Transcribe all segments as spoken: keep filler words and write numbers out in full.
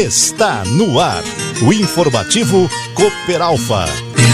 está no ar. O informativo Cooperalfa.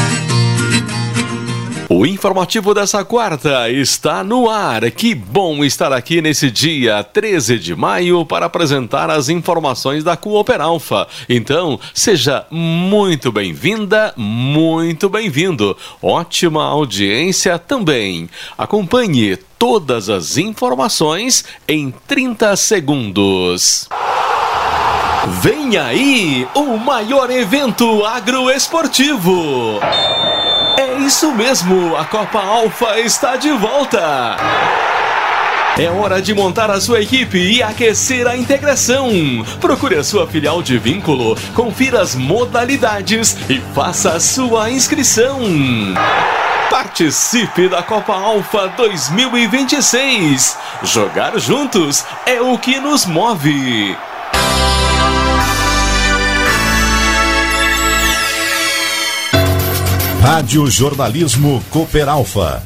O informativo dessa quarta está no ar. Que bom estar aqui nesse dia treze de maio para apresentar as informações da Cooperalfa. Então, seja muito bem-vinda, muito bem-vindo. Ótima audiência também. Acompanhe todas as informações em trinta segundos. Vem aí o maior evento agroesportivo. É isso mesmo, a Copa Alfa está de volta. É hora de montar a sua equipe e aquecer a integração. Procure a sua filial de vínculo, confira as modalidades e faça a sua inscrição. Participe da Copa Alfa dois mil e vinte e seis. Jogar juntos é o que nos move. Rádio Jornalismo Cooperalfa.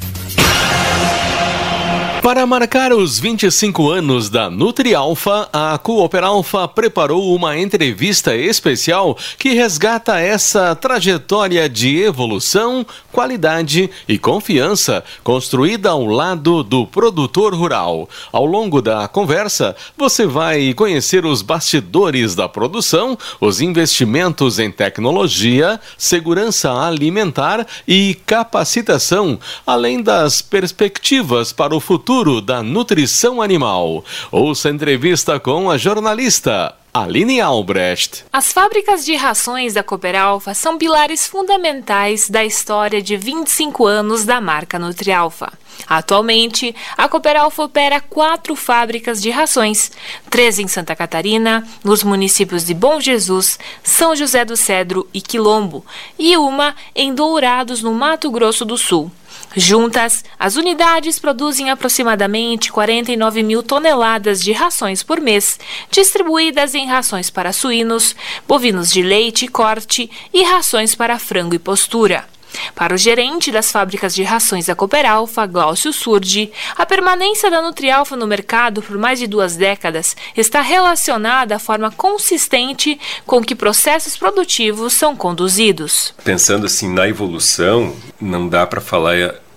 Para marcar os vinte e cinco anos da Nutrialfa, a Cooperalfa preparou uma entrevista especial que resgata essa trajetória de evolução, qualidade e confiança construída ao lado do produtor rural. Ao longo da conversa, você vai conhecer os bastidores da produção, os investimentos em tecnologia, segurança alimentar e capacitação, além das perspectivas para o futuro da nutrição animal. Ouça a entrevista com a jornalista Aline Albrecht. As fábricas de rações da Cooperalfa são pilares fundamentais da história de vinte e cinco anos da marca Nutrialfa. Atualmente, a Cooperalfa opera quatro fábricas de rações, três em Santa Catarina, nos municípios de Bom Jesus, São José do Cedro e Quilombo, e uma em Dourados, no Mato Grosso do Sul. Juntas, as unidades produzem aproximadamente quarenta e nove mil toneladas de rações por mês, distribuídas em rações para suínos, bovinos de leite e corte e rações para frango e postura. Para o gerente das fábricas de rações da Cooperalfa, Glaucio Surdi, a permanência da Nutrialfa no mercado por mais de duas décadas está relacionada à forma consistente com que processos produtivos são conduzidos. Pensando assim na evolução, não dá para falar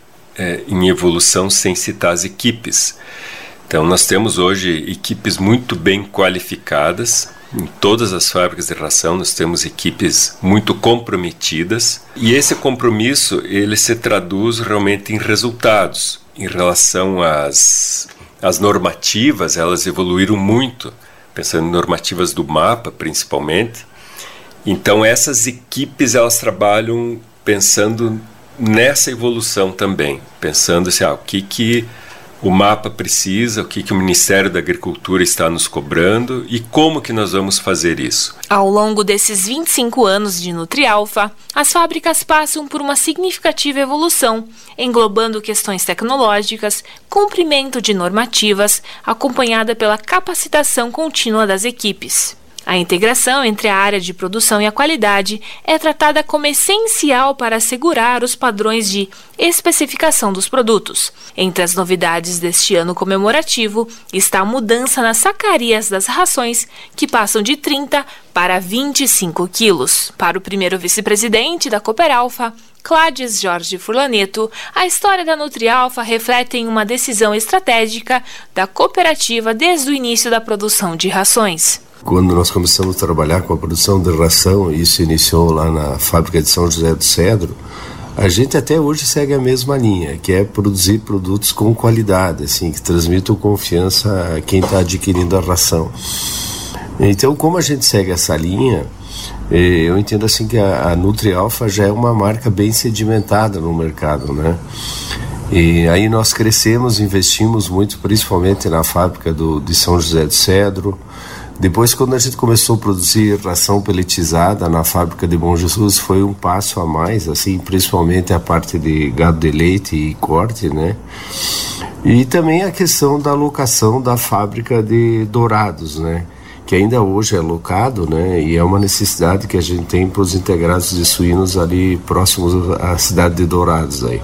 é, em evolução sem citar as equipes. Então nós temos hoje equipes muito bem qualificadas. Em todas as fábricas de ração nós temos equipes muito comprometidas e esse compromisso ele se traduz realmente em resultados. Em relação às, às normativas, elas evoluíram muito, pensando em normativas do MAPA principalmente. Então essas equipes elas trabalham pensando nessa evolução também, pensando assim, ah, o que que o MAPA precisa, o que, que o Ministério da Agricultura está nos cobrando e como que nós vamos fazer isso. Ao longo desses vinte e cinco anos de Nutrialfa, as fábricas passam por uma significativa evolução, englobando questões tecnológicas, cumprimento de normativas, acompanhada pela capacitação contínua das equipes. A integração entre a área de produção e a qualidade é tratada como essencial para assegurar os padrões de especificação dos produtos. Entre as novidades deste ano comemorativo está a mudança nas sacarias das rações, que passam de trinta para vinte e cinco quilos. Para o primeiro vice-presidente da Cooperalfa, Cláudio Jorge Furlaneto, a história da Nutrialfa reflete em uma decisão estratégica da cooperativa desde o início da produção de rações. Quando nós começamos a trabalhar com a produção de ração, isso iniciou lá na fábrica de São José do Cedro, a gente até hoje segue a mesma linha, que é produzir produtos com qualidade, assim, que transmitam confiança a quem está adquirindo a ração. Então, como a gente segue essa linha, eu entendo assim que a, a Nutrialfa já é uma marca bem sedimentada no mercado, né? E aí nós crescemos, investimos muito, principalmente na fábrica do, de São José do Cedro. Depois, quando a gente começou a produzir ração peletizada na fábrica de Bom Jesus, foi um passo a mais, assim, principalmente a parte de gado de leite e corte, né? E também a questão da locação da fábrica de Dourados, né? Que ainda hoje é locado, né? E é uma necessidade que a gente tem para os integrados de suínos ali próximos à cidade de Dourados aí.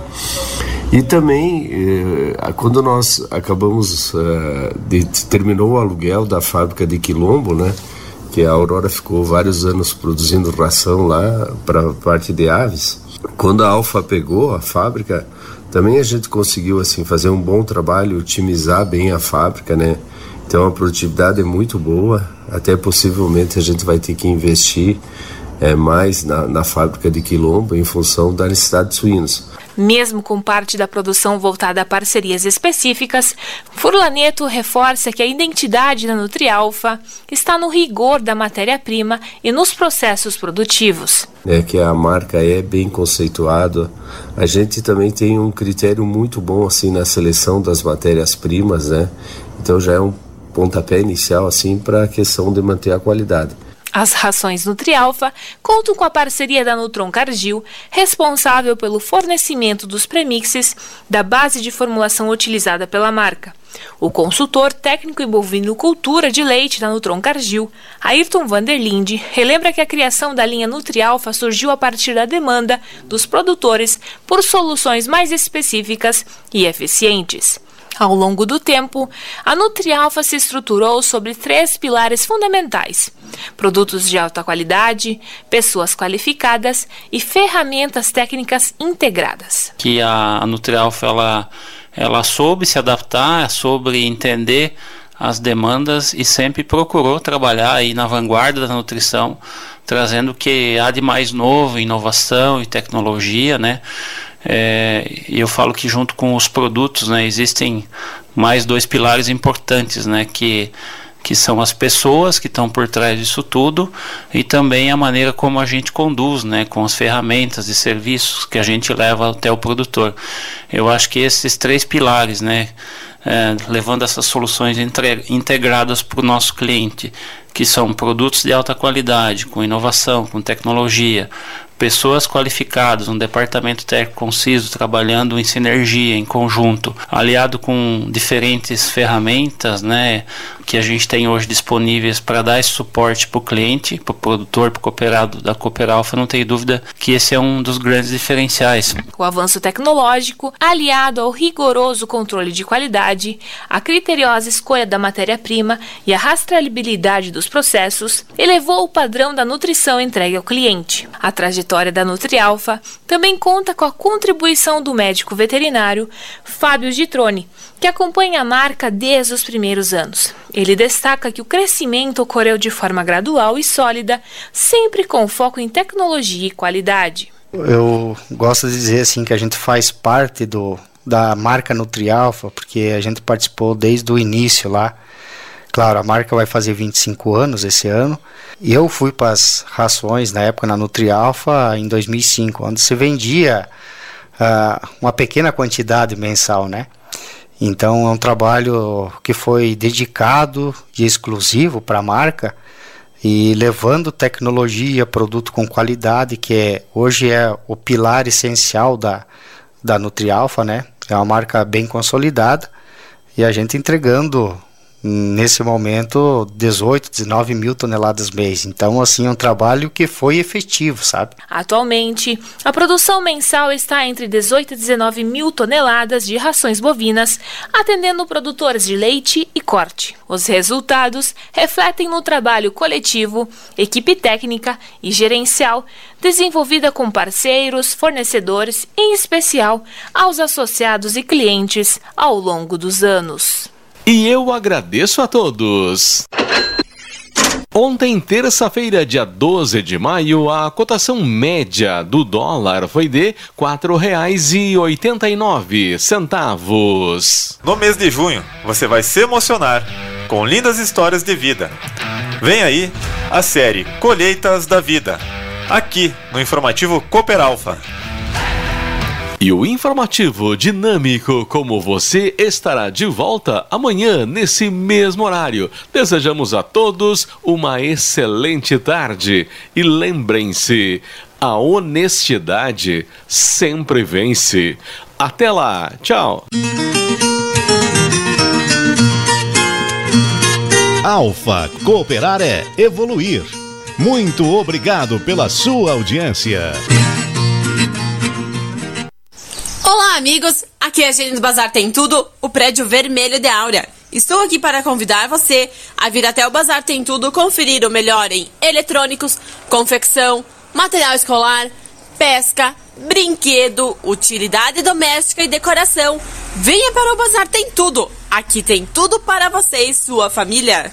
E também, eh, quando nós acabamos, eh, de, terminou o aluguel da fábrica de Quilombo, né? que a Aurora ficou vários anos produzindo ração lá para parte de aves. Quando a Alfa pegou a fábrica, também a gente conseguiu assim fazer um bom trabalho, otimizar bem a fábrica, né? Então a produtividade é muito boa, até possivelmente a gente vai ter que investir é, mais na, na fábrica de Quilombo em função da necessidade de suínos. Mesmo com parte da produção voltada a parcerias específicas, Furlaneto reforça que a identidade da Nutrialfa está no rigor da matéria-prima e nos processos produtivos. É que a marca é bem conceituada. A gente também tem um critério muito bom assim na seleção das matérias-primas, né? Então já é um pontapé inicial assim para a questão de manter a qualidade. As rações Nutrialfa contam com a parceria da Nutron Cargill, responsável pelo fornecimento dos premixes da base de formulação utilizada pela marca. O consultor técnico em bovinocultura de leite da Nutron Cargill, Ayrton Vanderlinde, relembra que a criação da linha Nutrialfa surgiu a partir da demanda dos produtores por soluções mais específicas e eficientes. Ao longo do tempo, a Nutrialfa se estruturou sobre três pilares fundamentais: produtos de alta qualidade, pessoas qualificadas e ferramentas técnicas integradas. Que a Nutrialfa ela, ela soube se adaptar, soube entender as demandas e sempre procurou trabalhar aí na vanguarda da nutrição, trazendo o que há de mais novo, inovação e tecnologia, né? É, eu falo que junto com os produtos, né, existem mais dois pilares importantes, né, que, que são as pessoas que estão por trás disso tudo e também a maneira como a gente conduz, né, com as ferramentas e serviços que a gente leva até o produtor. Eu acho que esses três pilares, né, é, levando essas soluções entre, integradas para o nosso cliente, que são produtos de alta qualidade, com inovação, com tecnologia, pessoas qualificadas, um departamento técnico conciso, trabalhando em sinergia, em conjunto, aliado com diferentes ferramentas, né, que a gente tem hoje disponíveis para dar esse suporte para o cliente, para o produtor, para o cooperado da Cooperalfa. Não tenho dúvida que esse é um dos grandes diferenciais. O avanço tecnológico, aliado ao rigoroso controle de qualidade, a criteriosa escolha da matéria-prima e a rastreabilidade dos processos, elevou o padrão da nutrição entregue ao cliente. A trajetória A história da Nutrialfa também conta com a contribuição do médico veterinário Fábio Gitrone, que acompanha a marca desde os primeiros anos. Ele destaca que o crescimento ocorreu de forma gradual e sólida, sempre com foco em tecnologia e qualidade. Eu gosto de dizer assim que a gente faz parte do, da marca Nutrialfa, porque a gente participou desde o início lá. Claro, a marca vai fazer vinte e cinco anos esse ano. E eu fui para as rações, na época, na Nutrialfa, em dois mil e cinco, onde se vendia uh, uma pequena quantidade mensal, né? Então, é um trabalho que foi dedicado e exclusivo para a marca e levando tecnologia, produto com qualidade, que é, hoje é o pilar essencial da, da Nutrialfa, né? É uma marca bem consolidada e a gente entregando nesse momento dezoito, dezenove mil toneladas mês. Então, assim, é um trabalho que foi efetivo, sabe? Atualmente, a produção mensal está entre dezoito e dezenove mil toneladas de rações bovinas, atendendo produtores de leite e corte. Os resultados refletem no trabalho coletivo, equipe técnica e gerencial, desenvolvida com parceiros, fornecedores, em especial aos associados e clientes ao longo dos anos. E eu agradeço a todos. Ontem, terça-feira, dia doze de maio, a cotação média do dólar foi de quatro reais e oitenta e nove centavos. No mês de junho, você vai se emocionar com lindas histórias de vida. Vem aí a série Colheitas da Vida, aqui no informativo Cooperalfa. E o informativo dinâmico como você estará de volta amanhã nesse mesmo horário. Desejamos a todos uma excelente tarde e lembrem-se, a honestidade sempre vence. Até lá, tchau. Alfa, cooperar é evoluir. Muito obrigado pela sua audiência. Olá, amigos! Aqui é a Gênio do Bazar Tem Tudo, o prédio vermelho de Áurea. Estou aqui para convidar você a vir até o Bazar Tem Tudo conferir o melhor em eletrônicos, confecção, material escolar, pesca, brinquedo, utilidade doméstica e decoração. Venha para o Bazar Tem Tudo. Aqui tem tudo para você e sua família.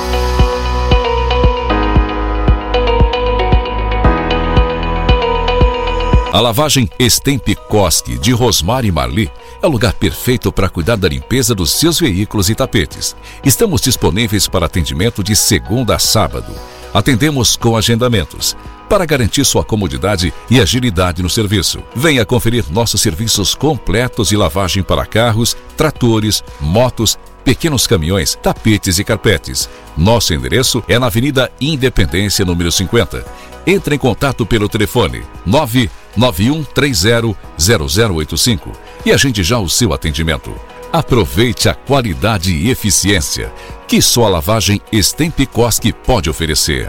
A lavagem Stemp Koski de Rosmar e Marli é o lugar perfeito para cuidar da limpeza dos seus veículos e tapetes. Estamos disponíveis para atendimento de segunda a sábado. Atendemos com agendamentos, para garantir sua comodidade e agilidade no serviço. Venha conferir nossos serviços completos de lavagem para carros, tratores, motos, pequenos caminhões, tapetes e carpetes. Nosso endereço é na Avenida Independência, número cinquenta. Entre em contato pelo telefone nove nove um três zero zero zero oito cinco e agende já o seu atendimento. Aproveite a qualidade e eficiência que só a lavagem Stemp Koski pode oferecer.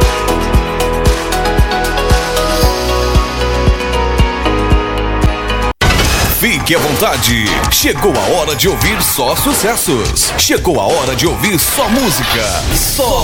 Fique à vontade. Chegou a hora de ouvir só sucessos. Chegou a hora de ouvir só música. Só